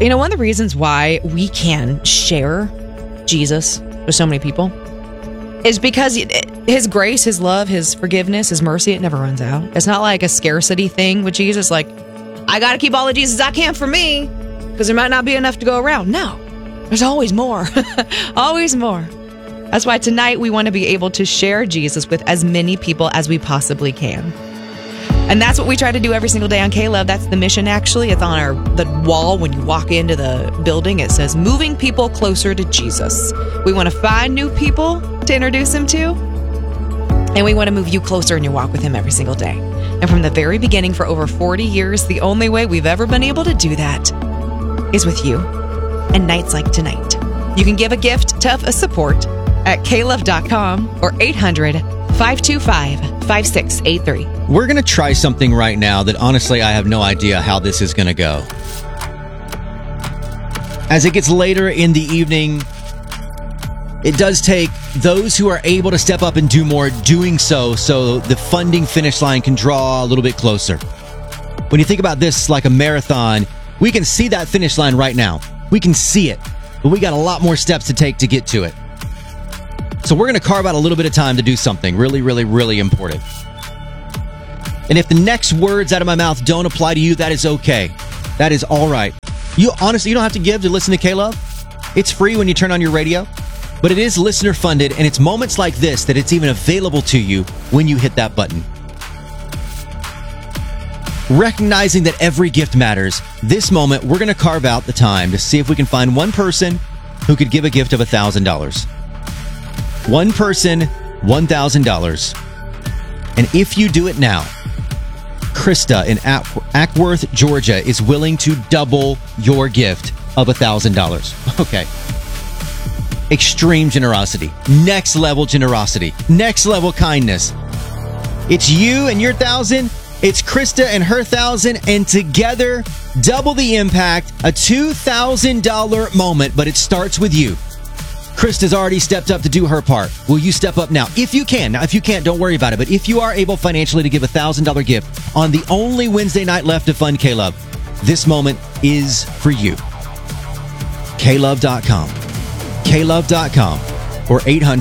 One of the reasons why we can share Jesus with so many people is because his grace, his love, his forgiveness, his mercy, it never runs out. It's not like a scarcity thing with Jesus, like, I got to keep all the Jesus I can for me because there might not be enough to go around. No, there's always more. Always more. That's why tonight we want to be able to share Jesus with as many people as we possibly can. And that's what we try to do every single day on K-Love. That's the mission, actually. It's on the wall when you walk into the building. It says, moving people closer to Jesus. We want to find new people to introduce him to. And we want to move you closer in your walk with him every single day. And from the very beginning, for over 40 years, the only way we've ever been able to do that is with you. And nights like tonight. You can give a gift to a support at klove.com or 800-525-5683. We're going to try something right now that honestly I have no idea how this is going to go. As it gets later in the evening, it does take those who are able to step up and do more doing so the funding finish line can draw a little bit closer. When you think about this like a marathon, we can see that finish line right now. We can see it, but we got a lot more steps to take to get to it. So we're going to carve out a little bit of time to do something really, really, really important. And if the next words out of my mouth don't apply to you, that is okay. That is all right. You honestly, you don't have to give to listen to K-Love. It's free when you turn on your radio, but it is listener funded, and it's moments like this that it's even available to you when you hit that button. Recognizing that every gift matters, this moment we're going to carve out the time to see if we can find one person who could give a gift of $1,000. One person, $1,000. And if you do it now, Krista in Ackworth, Georgia is willing to double your gift of $1,000. Okay. Extreme generosity. Next level generosity. Next level kindness. It's you and your 1,000. It's Krista and her 1,000. And together, double the impact. A $2,000 moment, but it starts with you. Krista's already stepped up to do her part. Will you step up now? If you can. Now, if you can't, don't worry about it. But if you are able financially to give a $1,000 gift on the only Wednesday night left to fund K-Love, this moment is for you. klove.com. klove.com or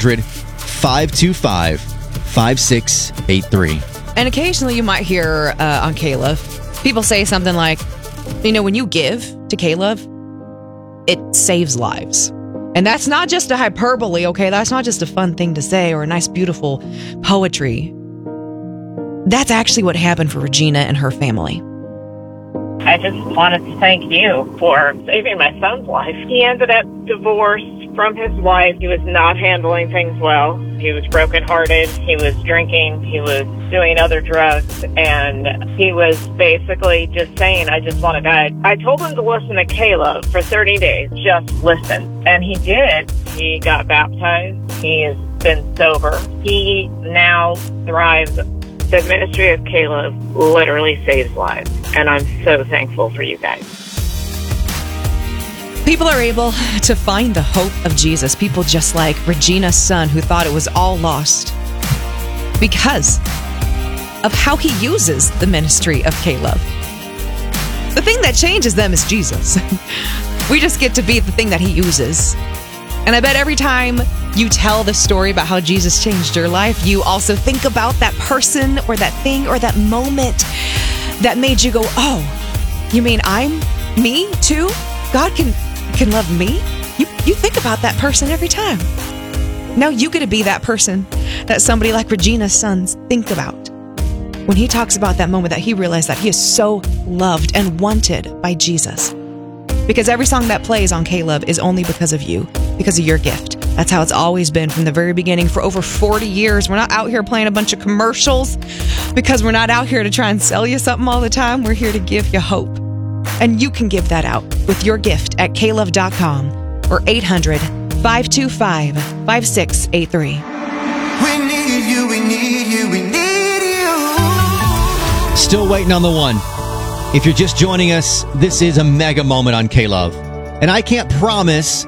800-525-5683. And occasionally you might hear on K-Love, people say something like, when you give to K-Love, it saves lives. And that's not just a hyperbole, okay? That's not just a fun thing to say or a nice, beautiful poetry. That's actually what happened for Regina and her family. I just wanted to thank you for saving my son's life. He ended up divorced from his wife. He was not handling things well. He was brokenhearted. He was drinking. He was doing other drugs. And he was basically just saying, I just want to die. I told him to listen to K-Love for 30 days. Just listen. And he did. He got baptized. He has been sober. He now thrives. The ministry of K-Love literally saves lives. And I'm so thankful for you guys. People are able to find the hope of Jesus. People just like Regina's son who thought it was all lost because of how he uses the ministry of K-Love. The thing that changes them is Jesus. We just get to be the thing that he uses. And I bet every time you tell the story about how Jesus changed your life, you also think about that person or that thing or that moment that made you go, oh, you mean I'm me too? God can love me? You think about that person every time. Now you get to be that person that somebody like Regina's sons think about when he talks about that moment that he realized that he is so loved and wanted by Jesus. Because every song that plays on K-Love is only because of you, because of your gift. That's how it's always been from the very beginning for over 40 years. We're not out here playing a bunch of commercials because we're not out here to try and sell you something all the time. We're here to give you hope. And you can give that out with your gift at klove.com or 800-525-5683. We need you, we need you, we need you. Still waiting on the one. If you're just joining us, this is a mega moment on K-Love. And I can't promise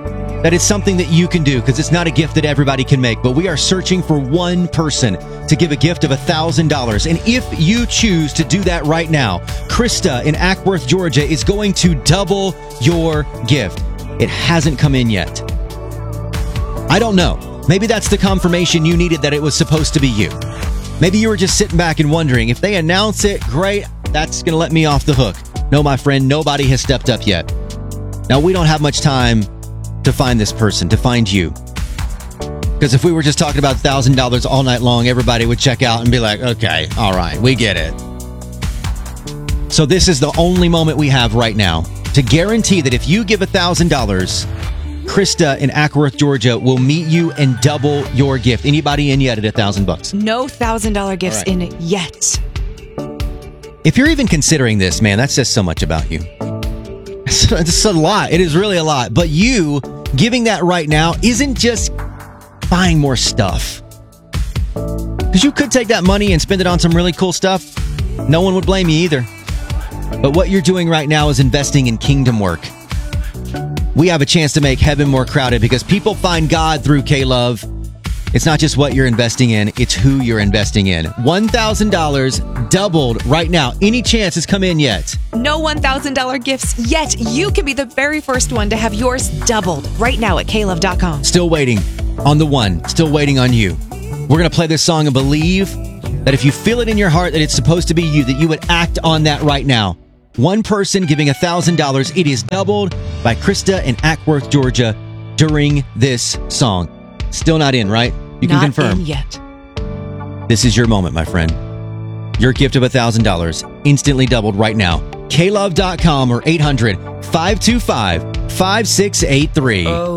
that it's something that you can do because it's not a gift that everybody can make. But we are searching for one person to give a gift of $1,000. And if you choose to do that right now, Krista in Ackworth, Georgia is going to double your gift. It hasn't come in yet. I don't know. Maybe that's the confirmation you needed that it was supposed to be you. Maybe you were just sitting back and wondering, if they announce it, great, that's going to let me off the hook. No, my friend, nobody has stepped up yet. Now, we don't have much time to find this person, to find you. Because if we were just talking about $1,000 all night long, everybody would check out and be like, okay, all right, we get it. So this is the only moment we have right now to guarantee that if you give $1,000, Krista in Ackworth, Georgia will meet you and double your gift. Anybody in yet at $1,000? No $1,000 gifts All right. in yet. If you're even considering this, man, that says so much about you. It's a lot. It is really a lot. But you giving that right now isn't just buying more stuff. Because you could take that money and spend it on some really cool stuff. No one would blame you either. But what you're doing right now is investing in kingdom work. We have a chance to make heaven more crowded because people find God through K-Love. It's not just what you're investing in, it's who you're investing in. $1,000 doubled right now. Any chance has come in yet? No $1,000 gifts yet. You can be the very first one to have yours doubled right now at klove.com. Still waiting on the one. Still waiting on you. We're going to play this song and believe that if you feel it in your heart that it's supposed to be you, that you would act on that right now. One person giving $1,000. It is doubled by Krista in Ackworth, Georgia during this song. Still not in, right? You can confirm. Not in yet. This is your moment, my friend. Your gift of $1,000 instantly doubled right now. klove.com or 800-525-5683.